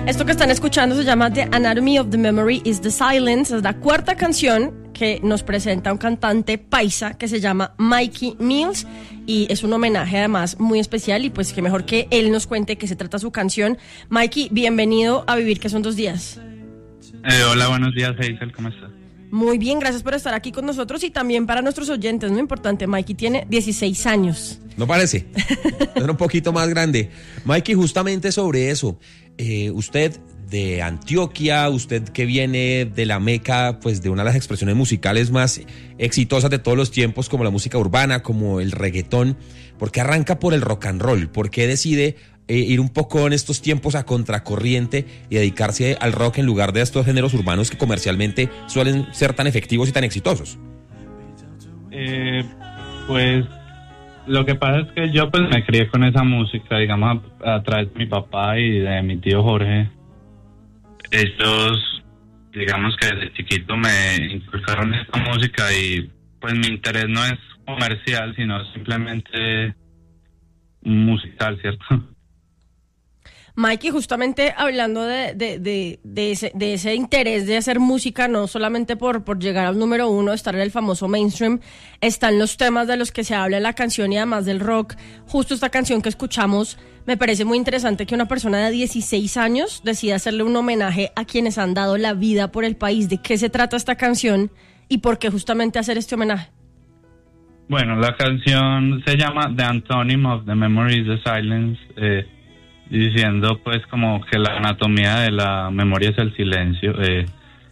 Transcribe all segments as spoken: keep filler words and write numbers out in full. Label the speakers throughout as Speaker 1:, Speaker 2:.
Speaker 1: Esto que están escuchando se llama The Anatomy of the Memory is the Silence. Es la cuarta canción que nos presenta un cantante paisa que se llama Mikey Mills y es un homenaje además muy especial y pues que mejor que él nos cuente qué se trata su canción. Mikey, bienvenido a Vivir que son dos días.
Speaker 2: Eh, hola, buenos días, Hazel, ¿cómo estás?
Speaker 1: Muy bien, gracias por estar aquí con nosotros y también para nuestros oyentes, muy importante, Mikey tiene dieciséis años.
Speaker 3: ¿No parece? Es un poquito más grande. Mikey, justamente sobre eso, eh, usted de Antioquia, usted que viene de la meca, pues de una de las expresiones musicales más exitosas de todos los tiempos, como la música urbana, como el reggaetón, ¿por qué arranca por el rock and roll? ¿Por qué decide eh, ir un poco en estos tiempos a contracorriente y dedicarse al rock en lugar de estos géneros urbanos que comercialmente suelen ser tan efectivos y tan exitosos?
Speaker 2: Eh, pues lo que pasa es que yo pues me crié con esa música, digamos, a, a través de mi papá y de mi tío Jorge. Ellos, digamos que desde chiquito me inculcaron esta música y pues mi interés no es comercial, sino simplemente musical, ¿cierto?
Speaker 1: Mikey, justamente hablando de, de, de, de, ese, de ese interés de hacer música, no solamente por, por llegar al número uno, estar en el famoso mainstream, están los temas de los que se habla en la canción y además del rock. Justo esta canción que escuchamos, me parece muy interesante que una persona de dieciséis años decida hacerle un homenaje a quienes han dado la vida por el país. ¿De qué se trata esta canción y por qué justamente hacer este homenaje?
Speaker 2: Bueno, la canción se llama The Anatomy of the Memory is the Silence, eh, diciendo pues como que la anatomía de la memoria es el silencio, eh,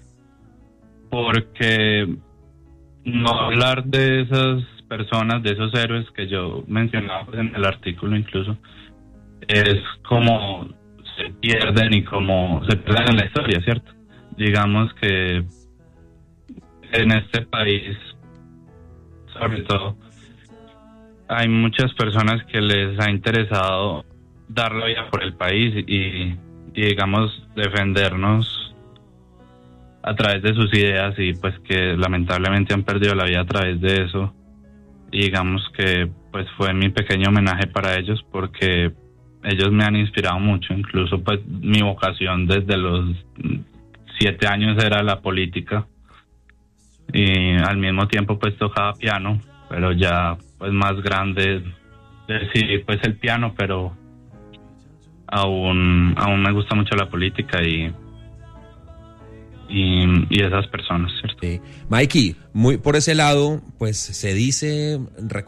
Speaker 2: porque no hablar de esas personas, de esos héroes que yo mencionaba pues, en el artículo incluso, es como se pierden y como se pierden en la historia, ¿cierto? Digamos que en este país, sobre todo, hay muchas personas que les ha interesado dar la vida por el país y, y digamos defendernos a través de sus ideas y pues que lamentablemente han perdido la vida a través de eso. Y digamos que pues fue mi pequeño homenaje para ellos porque ellos me han inspirado mucho. Incluso pues mi vocación desde los siete años era la política y al mismo tiempo pues tocaba piano, pero ya pues más grande decidí pues el piano, pero aún aún me gusta mucho la política y y, y esas personas, ¿cierto?
Speaker 3: Sí. Mikey, muy por ese lado, pues se dice